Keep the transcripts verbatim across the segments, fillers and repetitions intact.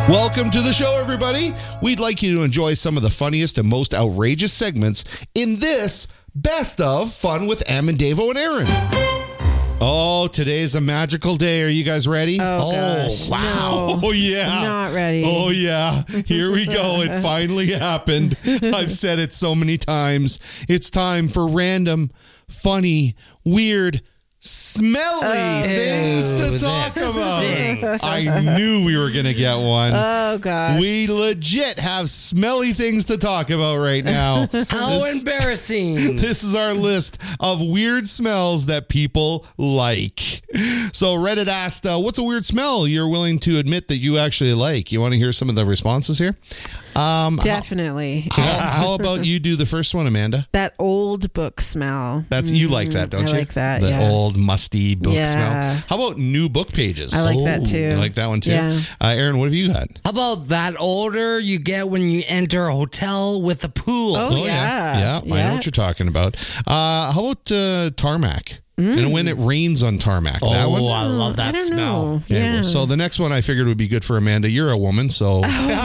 Welcome to the show, everybody. We'd like you to enjoy some of the funniest and most outrageous segments in this Best of Fun with Am and Davo and Aaron. Oh, today's a magical day. Are you guys ready? Oh, gosh, wow. No, oh, yeah. I'm not ready. Oh, yeah. Here we go. It finally happened. I've said it so many times. It's time for random, funny, weird, smelly Oh, things ew, to talk that about. stinks. I knew we were going to get one. Oh, gosh. We legit have smelly things to talk about right now. How This- embarrassing. This is our list of weird smells that people like. So Reddit asked, uh, what's a weird smell you're willing to admit that you actually like? You want to hear some of the responses here? Um, Definitely. How, how about you do the first one, Amanda? That old book smell. That's You like that, don't I you? like that, The yeah. old, musty book Yeah. smell. How about new book pages? I like that, Oh, too. You like that one, too? Yeah. Uh, Aaron, what have you got? How about that odor you get when you enter a hotel with a pool? Oh, yeah. Yeah, I know Yeah. what you're talking about. Uh, how about uh, tarmac? And when it rains on tarmac, that Oh, one? I love I that don't smell. know. Yeah, Yeah. So the next one I figured would be good for Amanda. You're a woman, so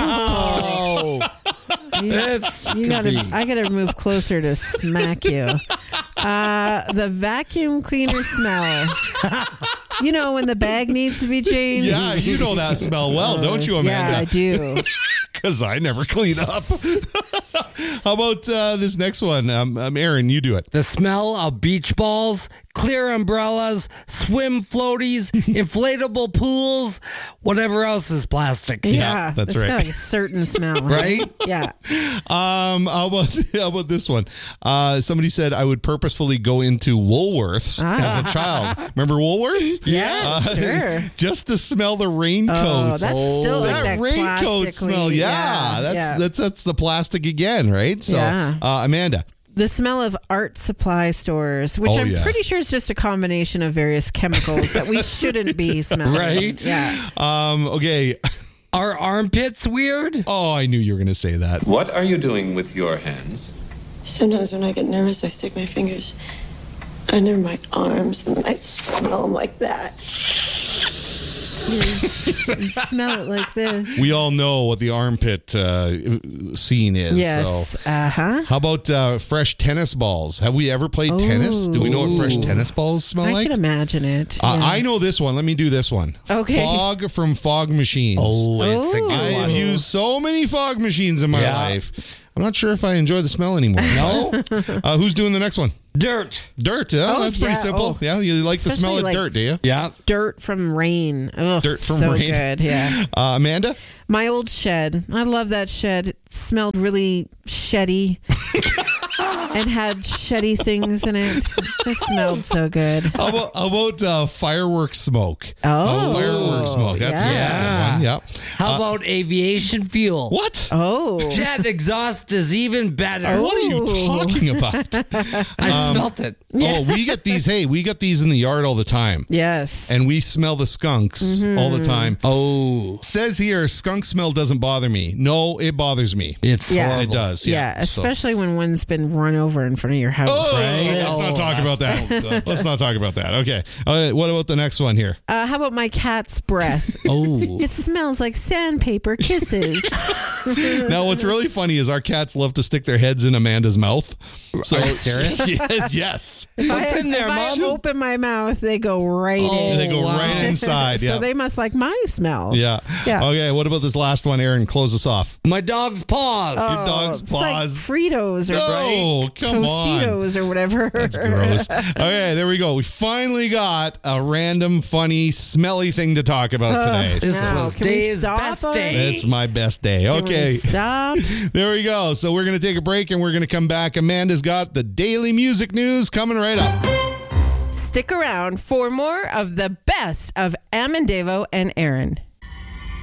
Oh, that's You gotta, I gotta move closer to smack you. Uh, the vacuum cleaner smell. You know when the bag needs to be changed? yeah, you know that smell well, don't you, Yeah, I Amanda? do. Because I never clean up. How about uh, this next one? Um, um, Aaron, you do it. the smell of beach balls, clear umbrellas, swim floaties, inflatable pools, whatever else is plastic. Yeah, that's it's right. got like a certain smell, Right? Yeah. Um, how about how about this one? Uh, somebody said I would purposefully go into Woolworths Ah. as a child. Remember Woolworths? Yeah, Uh, sure. Just to smell the Oh, raincoats. that's still like that, that raincoat plastically- smell, yeah, yeah, that's yeah. that's that's the plastic again, right? So, Yeah. uh, Amanda, The smell of art supply stores, which Oh, I'm yeah. pretty sure is just a combination of various chemicals that we shouldn't be smelling. Right? Yeah. um, okay. Are armpits weird? Oh, I knew you were going to say that. What are you doing with your hands? Sometimes when I get nervous, I stick my fingers under my arms and I smell them like that. And smell it like this. We all know what the armpit uh, scene is. Yes. So. Uh huh. How about uh, fresh tennis balls? Have we ever played tennis? Do we know what fresh tennis balls smell I like? can imagine it. Uh, yeah. I know this one. Let me do this one. Okay. Fog from fog machines. Oh, it's a Oh. good I have one. used so many fog machines in my Yeah. life. I'm not sure if I enjoy the smell anymore. No? Uh, who's doing the next one? Dirt. Dirt. Yeah, Oh, that's pretty yeah. simple. Oh. Yeah, you like the smell Especially of like- dirt, do you? Yeah. Dirt from rain. Oh, Dirt from so rain. good. Yeah. Uh, Amanda? My old shed. I love that shed. It smelled really sheddy and had sheddy things in it. It smelled so good. How about, how about uh, fireworks smoke? Oh. Fireworks smoke. That's, that's a yeah. good one. Yeah. How about aviation fuel? What? Oh. Jet exhaust is even better. What are you Oh. talking about? I smelt it. Oh, we get these. Hey, we get these in the yard all the time. Yes. And we smell the skunks all the time. Oh, Says here, skunk smell doesn't bother me. No, it bothers me. it's Yeah. horrible. It does. yeah, Yeah. So- especially when one's been run over in front of your house. Oh, Right? let's not Oh, talk about that's that. no good. Let's not talk about that. Okay. Uh, what about the next one here? Uh, how about my cat's breath? Oh, It smells like sandpaper kisses. Now, what's really funny is our cats love to stick their heads in Amanda's mouth. So, Are you serious? yes, yes. what's I, in there, if I Mom? open my mouth, they go right Oh, in. They go wow. right inside. Yeah. So they must like my smell. yeah. Yeah. Okay. What about this last one, Aaron? Close us off. My dog's paws. Oh, dog's it's like paws. Fritos or No, right? come on. Tostitos or whatever. That's gross. Okay, there we go. We finally got a random, funny, smelly thing to talk about today. This Now, was can we Dave's stop best already? day. It's my best day. Can we Okay. Stop. There we go. So we're going to take a break and we're going to come back. Amanda's got the daily music news coming right up. Stick around for more of the best of Am and Davo and Aaron.